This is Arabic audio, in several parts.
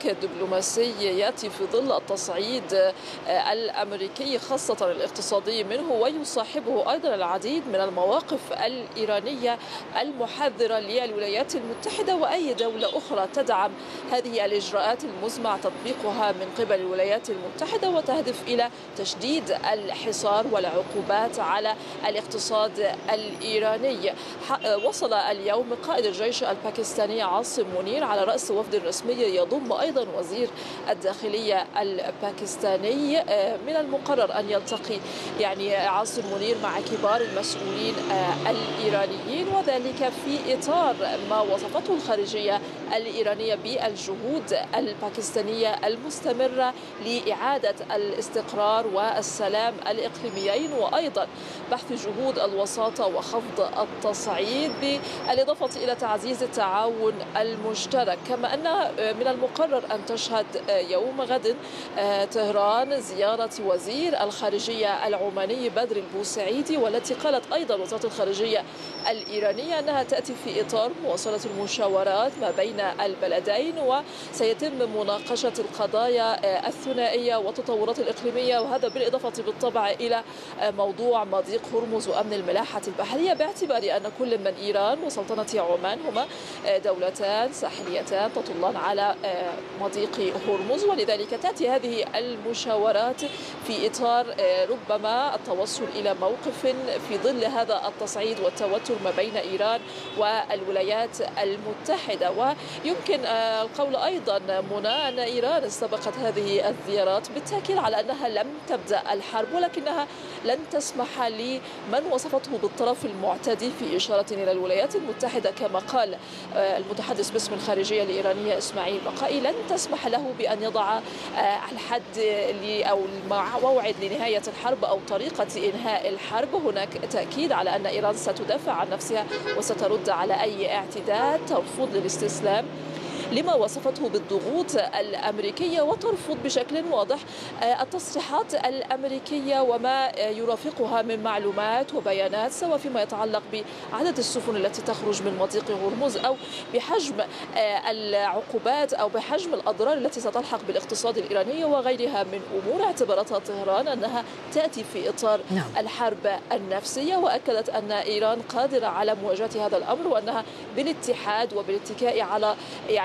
دبلوماسي يأتي في ظل التصعيد الأمريكي خاصة الاقتصادي منه، ويصاحبه أيضا العديد من المواقف الإيرانية المحذرة للولايات المتحدة وأي دولة أخرى تدعم هذه الإجراءات المزمع تطبيقها من قبل الولايات المتحدة، وتهدف إلى تشديد الحصار والعقوبات على الاقتصاد الإيراني. وصل اليوم قائد الجيش الباكستاني عاصم منير على رأس وفد رسمي يضم أيضا وزير الداخلية الباكستاني. من المقرر أن يلتقي عاصم منير مع كبار المسؤولين الإيرانيين، وذلك في إطار ما وصفته الخارجية الإيرانية بالجهود الباكستانية المستمرة لإعادة الاستقرار والسلام الإقليميين، وأيضا بحث جهود الوساطة وخفض التصعيد، بالإضافة إلى تعزيز التعاون المشترك. كما أن من المقرر أن تشهد يوم غد طهران زيارة وزير الخارجية العماني بدر البوسعيدي، والتي قالت أيضا وزارة الخارجية الإيرانية أنها تأتي في إطار مواصلة المشاورات ما بين البلدين، وسيتم مناقشة القضايا الثنائية والتطورات الإقليمية، وهذا بالإضافة بالطبع إلى موضوع مضيق هرمز وأمن الملاحة البحرية، باعتبار أن كل من إيران وسلطنة عمان هما دولتان ساحليتان تطلان على مضيق هرمز، ولذلك تأتي هذه المشاورات في إطار ربما التوصل إلى موقف في ظل هذا التصعيد والتوتر ما بين إيران والولايات المتحدة. ويمكن القول أيضا منى أن إيران استبقت هذه الزيارات بالتأكيد على أنها لم تبدأ الحرب، ولكنها لن تسمح لمن وصفته بالطرف المعتدي، في إشارة إلى الولايات المتحدة كما قال المتحدث باسم الخارجية الإيرانية إسماعيل بقائي، لن تسمح له بأن يضع الحد أو موعد لنهاية الحرب أو طريقة إنهاء الحرب. هناك تأكيد على أن إيران ستدافع عن نفسها وسترد على أي اعتداء، ترفض للاستسلام لما وصفته بالضغوط الأمريكية، وترفض بشكل واضح التصريحات الأمريكية وما يرافقها من معلومات وبيانات، سواء فيما يتعلق بعدد السفن التي تخرج من مضيق هرمز أو بحجم العقوبات أو بحجم الأضرار التي ستلحق بالاقتصاد الإيراني وغيرها من أمور اعتبرتها طهران أنها تأتي في إطار الحرب النفسية. وأكدت أن إيران قادرة على مواجهة هذا الأمر، وأنها بالاتحاد وبالاتكاء على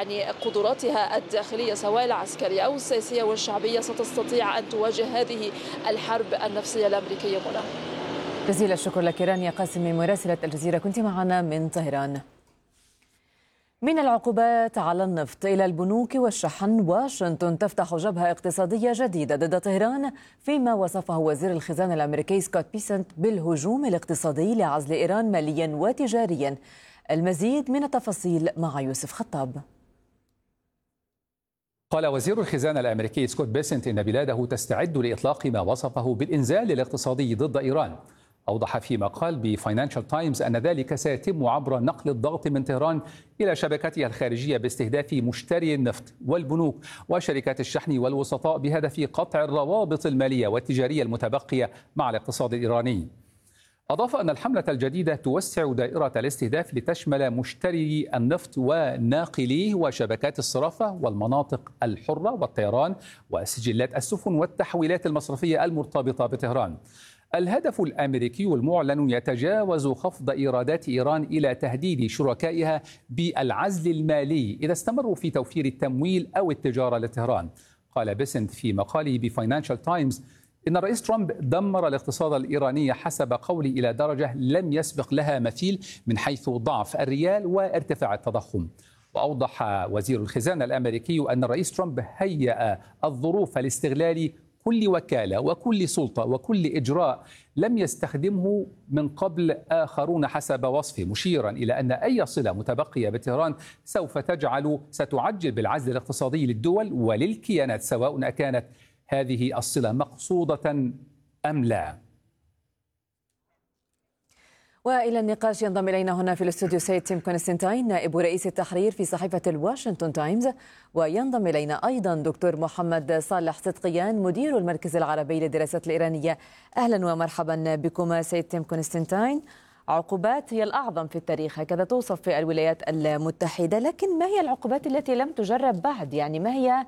قدراتها الداخلية سواء العسكرية أو السياسية والشعبية ستستطيع أن تواجه هذه الحرب النفسية الأمريكية. منى، جزيل الشكر لك رانيا قاسمي مراسلة الجزيرة، كنت معنا من طهران. من العقوبات على النفط إلى البنوك والشحن، واشنطن تفتح جبهة اقتصادية جديدة ضد طهران، فيما وصفه وزير الخزانة الأمريكي سكوت بيسنت بالهجوم الاقتصادي لعزل إيران ماليا وتجاريا. المزيد من التفاصيل مع يوسف خطاب. قال وزير الخزانة الأمريكي سكوت بيسنت إن بلاده تستعد لإطلاق ما وصفه بالإنزال الاقتصادي ضد إيران. أوضح في مقال بفاينانشال تايمز أن ذلك سيتم عبر نقل الضغط من طهران إلى شبكتها الخارجية باستهداف مشتري النفط والبنوك وشركات الشحن والوسطاء، بهدف قطع الروابط المالية والتجارية المتبقية مع الاقتصاد الإيراني. أضاف أن الحملة الجديدة توسع دائرة الاستهداف لتشمل مشتري النفط وناقليه وشبكات الصرافة والمناطق الحرة والطيران وسجلات السفن والتحويلات المصرفية المرتبطة بطهران. الهدف الأمريكي المعلن يتجاوز خفض إيرادات إيران إلى تهديد شركائها بالعزل المالي إذا استمروا في توفير التمويل أو التجارة لطهران. قال بيسنت في مقاله بفاينانشال تايمز إن الرئيس ترامب دمر الاقتصاد الإيراني حسب قولي إلى درجة لم يسبق لها مثيل من حيث ضعف الريال وارتفاع التضخم. وأوضح وزير الخزانة الأمريكي أن الرئيس ترامب هيأ الظروف لاستغلال كل وكالة وكل سلطة وكل إجراء لم يستخدمه من قبل آخرون حسب وصفه، مشيرا إلى أن أي صلة متبقية بطهران سوف ستعجل بالعزل الاقتصادي للدول وللكيانات، سواء كانت هذه الصلة مقصودة أم لا. وإلى النقاش ينضم إلينا هنا في الاستوديو سيد تيم كونستانتين نائب رئيس التحرير في صحيفة الواشنطن تايمز، وينضم إلينا أيضا دكتور محمد صالح صدقيان مدير المركز العربي للدراسات الإيرانية. أهلا ومرحبا بكم سيد تيم كونستانتين. عقوبات هي الأعظم في التاريخ، هكذا توصف في الولايات المتحدة، لكن ما هي العقوبات التي لم تجرب بعد؟ يعني ما هي